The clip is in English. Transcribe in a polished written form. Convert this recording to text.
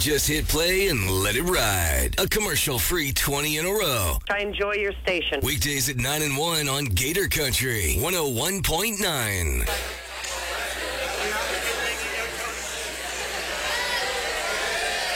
Just hit play and let it ride. A commercial-free 20 in a row. I enjoy your station. Weekdays at 9 and 1 on Gator Country 101.9.